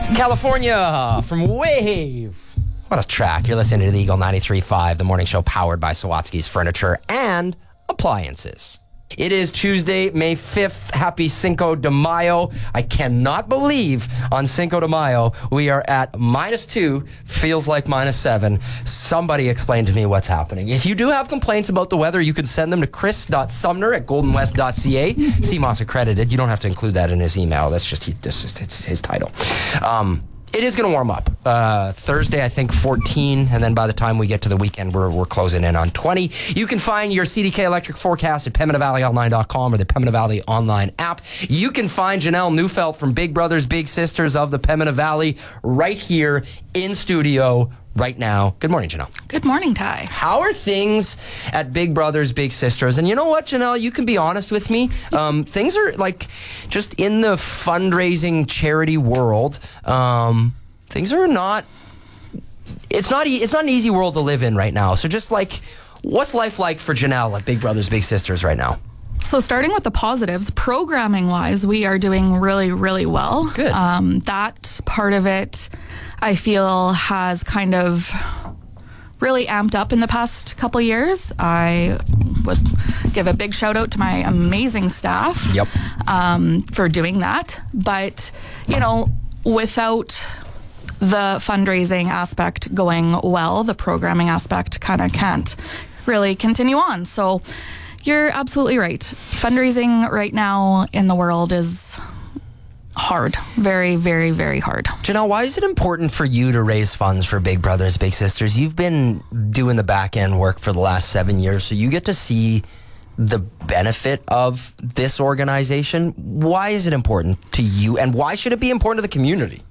California from Wave. What a track. You're listening to the Eagle 93.5, the morning show powered by Sawatsky's Furniture and Appliances. It is Tuesday, May 5th. Happy Cinco de Mayo. I cannot believe on Cinco de Mayo we are at -2, feels like -7. Somebody explain to me what's happening. If you do have complaints about the weather, you can send them to chris.sumner@goldenwest.ca. CMOS accredited. You don't have to include that in his email. That's just his title. It is going to warm up. Thursday, I think 14, and then by the time we get to the weekend, we're closing in on 20. You can find your CDK Electric forecast at PembinaValleyOnline.com or the Pembina Valley Online app. You can find Janelle Neufeld from Big Brothers Big Sisters of the Pembina Valley right here in studio right now. Good morning, Janelle. Good morning, Ty. How are things at Big Brothers Big Sisters? And you know what, Janelle, you can be honest with me. Things are like just in the fundraising charity world. Things are not. It's not an easy world to live in right now. So just like, what's life like for Janelle at Big Brothers Big Sisters right now? So starting with the positives, programming-wise, we are doing really, really well. Good. That part of it, I feel, has kind of really amped up in the past couple years. I would give a big shout out to my amazing staff for doing that. But, without the fundraising aspect going well, the programming aspect kind of can't really continue on. So you're absolutely right. Fundraising right now in the world is hard. Very, very, very hard. Janelle, why is it important for you to raise funds for Big Brothers Big Sisters? You've been doing the back end work for the last 7 years, so you get to see the benefit of this organization. Why is it important to you, and why should it be important to the community?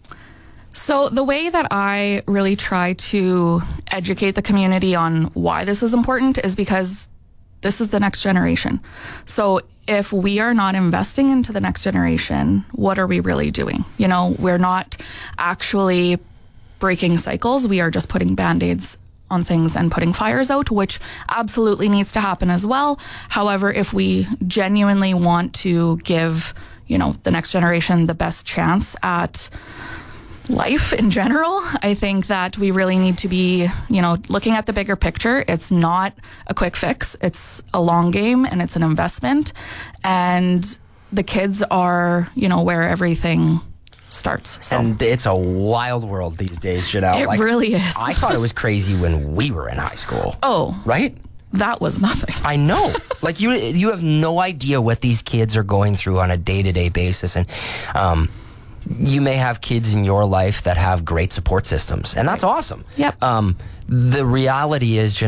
So the way that I really try to educate the community on why this is important is because this is the next generation. So if we are not investing into the next generation, what are we really doing? We're not actually breaking cycles. We are just putting Band-Aids on things and putting fires out, which absolutely needs to happen as well. However, if we genuinely want to give, the next generation the best chance at life in general, I think that we really need to be, looking at the bigger picture. It's not a quick fix. It's a long game and it's an investment. And the kids are, where everything starts. So. And it's a wild world these days, Janelle. It really is. I thought it was crazy when we were in high school. Oh. Right? That was nothing. I know. Like you have no idea what these kids are going through on a day-to-day basis. And, you may have kids in your life that have great support systems, and that's awesome. Yep. The reality is,